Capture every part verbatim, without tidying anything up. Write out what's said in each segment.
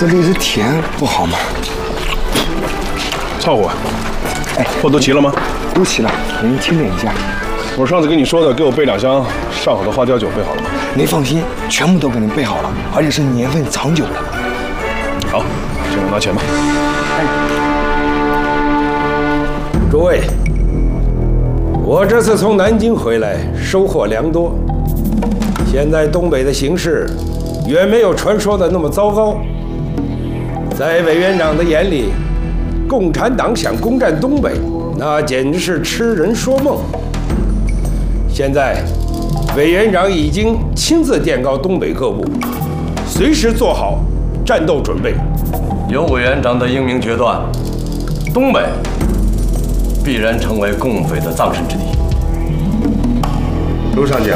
这荔枝甜不好吗？ 操我！ 哎， 货都齐了吗？ 都齐了，您清点一下。 我上次跟你说的，给我备两箱上好的花雕酒，备好了吗？ 您放心，全部都给您备好了，而且是年份长久的。 好，现在拿钱吧。 诸位，我这次从南京回来，收获良多。现在东北的形势远没有传说的那么糟糕。在委员长的眼里，共产党想攻占东北，那简直是痴人说梦。现在，委员长已经亲自电告东北各部，随时做好战斗准备。 有委员长的英明决断，东北必然成为共匪的葬身之地。 陆上将，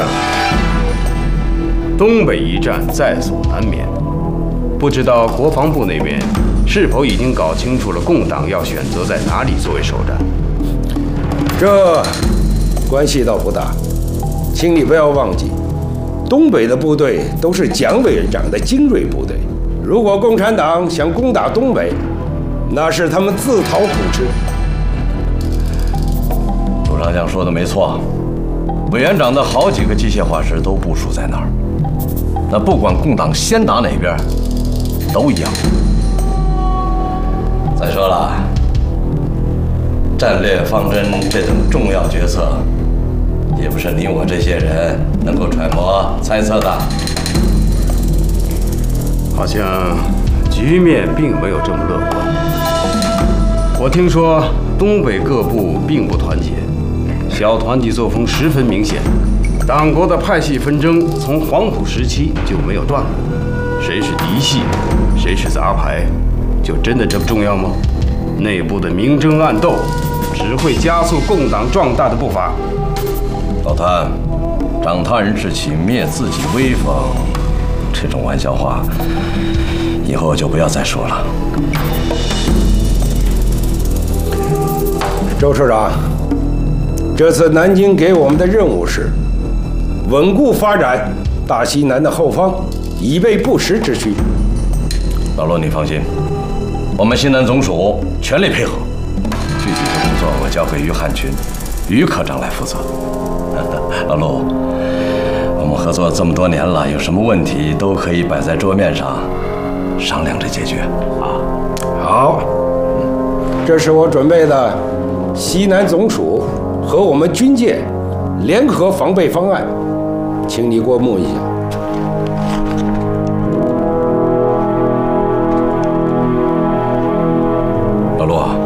东北一战在所难免，不知道国防部那边是否已经搞清楚了共党要选择在哪里作为首战？ 这关系倒不大，请你不要忘记，东北的部队都是蒋委员长的精锐部队。如果共产党想攻打东北，那是他们自讨苦吃。 陆上将说的没错，委员长的好几个机械化师都部署在那儿。那不管共党先打哪边，都一样。再说了，战略方针这等重要决策，也不是你我这些人能够揣摩猜测的。 好像局面并没有这么乐观。我听说东北各部并不团结，小团体作风十分明显。党国的派系纷争从黄埔时期就没有断过，谁是嫡系，谁是杂牌，就真的这么重要吗？内部的明争暗斗只会加速共党壮大的步伐。 老谭，长他人志气，灭自己威风，这种玩笑话以后就不要再说了。 周处长，这次南京给我们的任务是稳固发展大西南的后方，以备不时之需。 老罗，你放心，我们西南总署全力配合。具体的工作我交给于汉群、于科长来负责。老陆，我们合作这么多年了，有什么问题都可以摆在桌面上商量着解决啊。 好，这是我准备的西南总署和我们军界联合防备方案，请你过目一下。 老陆啊，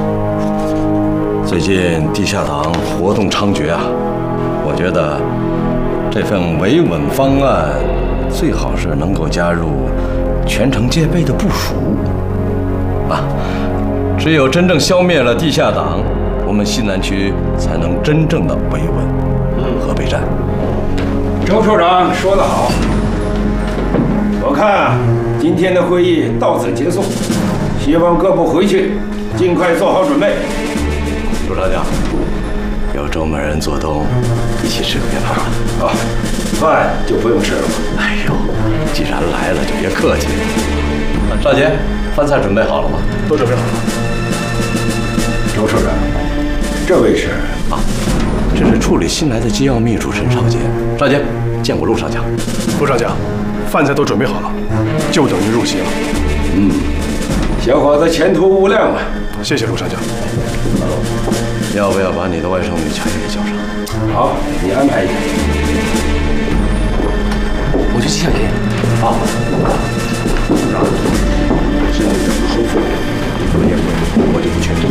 最近地下党活动猖獗啊，我觉得这份维稳方案最好是能够加入全城戒备的部署啊。只有真正消灭了地下党，我们西南区才能真正的维稳和备战。 周处长说得好，我看啊，今天的会议到此结束，希望各部回去尽快做好准备。 陆少将，有这么人做东，一起吃个便饭。 好，饭就不用吃了。 哎呦，既然来了就别客气。少杰，饭菜准备好了吗？ 都准备好了。 周处长，这位是啊，这是处理新来的机要秘书沈少杰。少杰，见过陆少将。 陆少将，饭菜都准备好了，就等于入席了。 嗯，小伙子前途无量啊！ 谢谢陆少将。 要不要把你的外甥女乔也叫上？ 好，你安排一下。 我去接小爷爷。 好。 身体比较不舒服，昨天我就不去。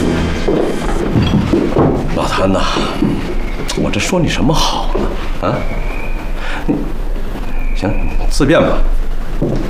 老谭呐，我这说你什么好呢？啊？你行，自便吧。